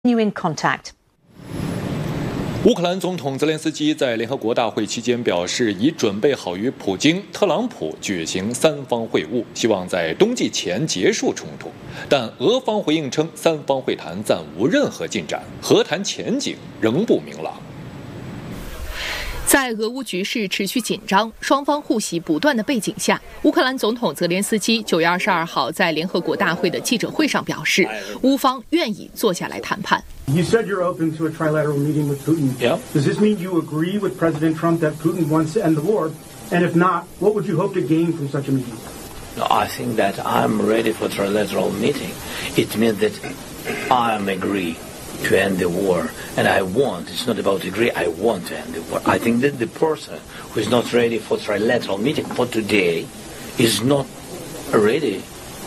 genuine contact。 乌克兰总统泽连斯基在联合国大会期间表示，已准备好与普京、特朗普举行三方会晤，希望在冬季前结束冲突。但俄方回应称，三方会谈暂无任何进展，和谈前景仍不明朗。 在俄乌局势持续紧张、双方互袭不断的背景下，乌克兰总统泽连斯基9月22号在联合国大会的记者会上表示，乌方愿意坐下来谈判。 You said you're open to a trilateral meeting with Putin. Yeah. Does this mean you agree with President Trump that Putin wants to end the war? And if not, what would you hope to gain from such a meeting? No, I think that I'm ready for a trilateral meeting. It means that I agree to end the war, and I want. It's not about agree. I want to end the war. I think that the person who is not ready for trilateral meeting for today is not ready.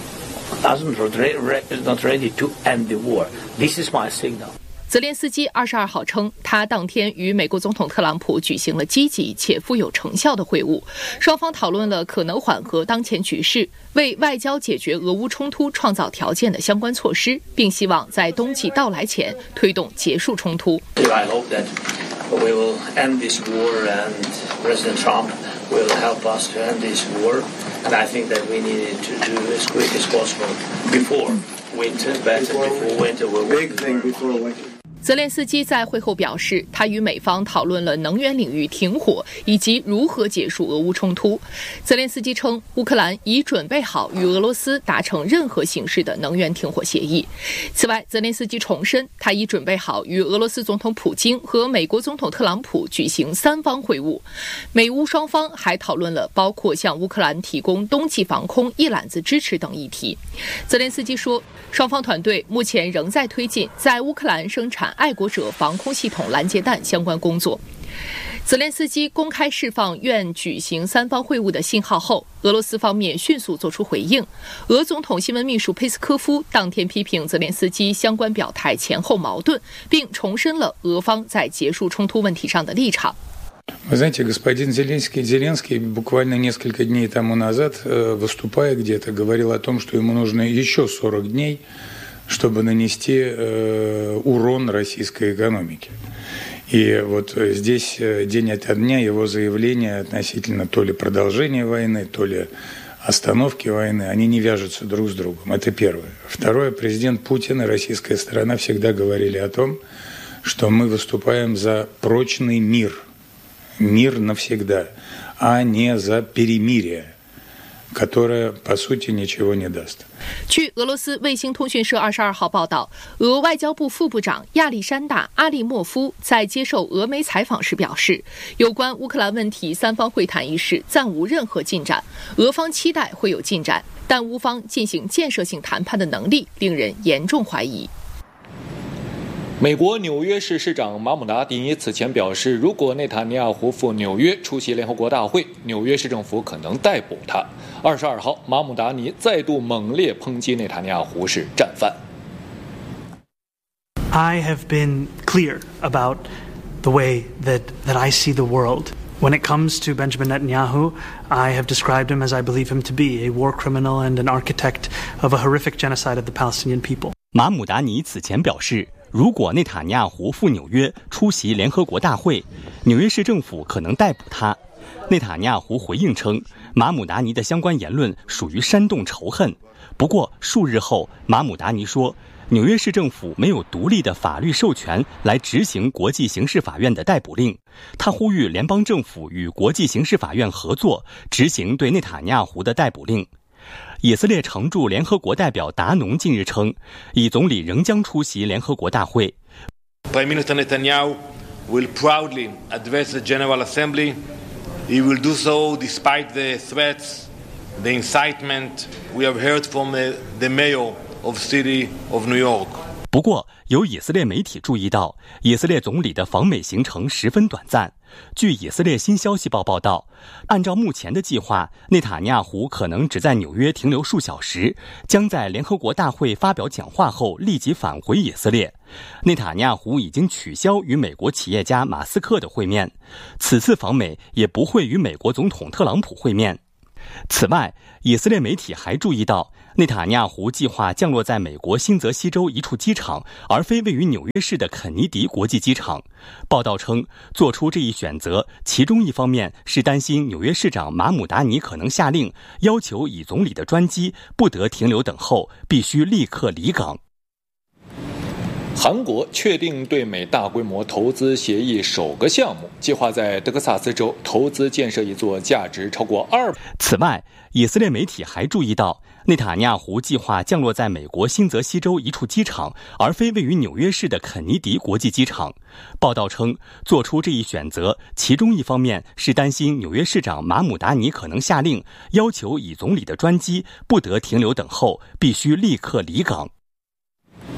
Is not ready to end the war. This is my signal. 泽连斯基22号称，他当天与美国总统特朗普举行了积极且富有成效的会晤，双方讨论了可能缓和当前局势、为外交解决俄乌冲突创造条件的相关措施，并希望在冬季到来前推动结束冲突。 I hope that we will end this war, and President Trump will help us to end this war. And I think that we need to do as quick as possible before winter. Better before winter. Big thing before winter. 泽连斯基在会后表示，他与美方讨论了能源领域停火以及如何结束俄乌冲突。泽连斯基称，乌克兰已准备好与俄罗斯达成任何形式的能源停火协议。此外，泽连斯基重申，他已准备好与俄罗斯总统普京和美国总统特朗普举行三方会晤。美乌双方还讨论了包括向乌克兰提供冬季防空一揽子支持等议题。泽连斯基说，双方团队目前仍在推进在乌克兰生产爱国者防空系统拦截弹相关工作。泽连斯基公开释放愿举行三方会晤的信号后，俄罗斯方面迅速作出回应。俄总统新闻秘书佩斯科夫当天批评泽连斯基相关表态前后矛盾，并重申了俄方在结束冲突问题上的立场。 Вы знаете, господин Зеленский буквально несколько дней тому назад, выступая где-то, говорил о том, что ему нужно еще 40 дней, чтобы нанести урон российской экономике. И вот здесь день ото дня его заявления относительно то ли продолжения войны, то ли остановки войны, они не вяжутся друг с другом. Это первое. Второе, президент Путин и российская сторона всегда говорили о том, что мы выступаем за прочный мир навсегда, а не за перемирие, которое, по сути, ничего не даст. 据俄罗斯卫星通讯社22号报道，俄外交部副部长亚历山大·阿利莫夫在接受俄媒采访时表示，有关乌克兰问题三方会谈一事暂无任何进展，俄方期待会有进展，但乌方进行建设性谈判的能力令人严重怀疑。 美国纽约市市长马姆达迪此前表示，如果内塔尼亚胡赴纽约出席联合国大会，纽约市政府可能逮捕他。22号，马姆达尼再度猛烈抨击内塔尼亚胡是战犯。 I have been clear about the way that I see the world. When it comes to Benjamin Netanyahu, I have described him as I believe him to be, a war criminal and an architect of a horrific genocide of the Palestinian people. 马姆达尼此前表示，如果内塔尼亚胡赴纽约出席联合国大会，纽约市政府可能逮捕他。内塔尼亚胡回应称，马姆达尼的相关言论属于煽动仇恨。不过数日后，马姆达尼说，纽约市政府没有独立的法律授权来执行国际刑事法院的逮捕令。他呼吁联邦政府与国际刑事法院合作，执行对内塔尼亚胡的逮捕令。以色列常驻联合国代表达农近日称，以总理仍将出席联合国大会。 Prime Minister Netanyahu will proudly address the General Assembly. He will do so despite the threats, the incitement we have heard from the mayor of the city of New York. 不过，有以色列媒体注意到，以色列总理的访美行程十分短暂。据以色列新消息报报道，按照目前的计划，内塔尼亚胡可能只在纽约停留数小时，将在联合国大会发表讲话后立即返回以色列。内塔尼亚胡已经取消与美国企业家马斯克的会面，此次访美也不会与美国总统特朗普会面。 此外，以色列媒体还注意到，内塔尼亚胡计划降落在美国新泽西州一处机场，而非位于纽约市的肯尼迪国际机场。报道称，做出这一选择，其中一方面是担心纽约市长马姆达尼可能下令要求以总理的专机不得停留等候，必须立刻离港。 韩国确定对美大规模投资协议首个项目，计划在德克萨斯州投资建设一座价值超过200。 此外，以色列媒体还注意到，内塔尼亚胡计划降落在美国新泽西州一处机场，而非位于纽约市的肯尼迪国际机场。报道称，做出这一选择，其中一方面是担心纽约市长马姆达尼可能下令要求以总理的专机不得停留等候，必须立刻离港。